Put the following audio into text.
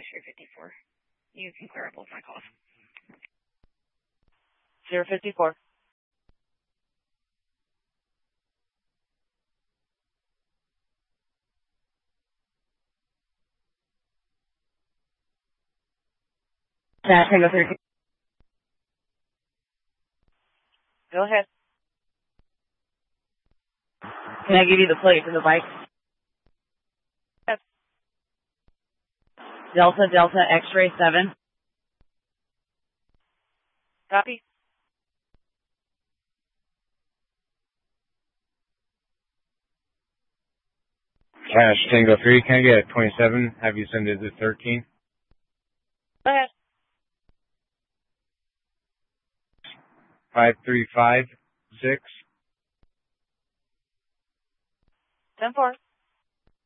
Cash 054. You can clear up both my calls. 054. Cash Tango 13. Go ahead. Can I give you the plate for the bike? Yes. Delta Delta X-ray 7. Copy. Cash Tango 3, can I get 27? Have you send it to 13? Go ahead. 5356. 10-4.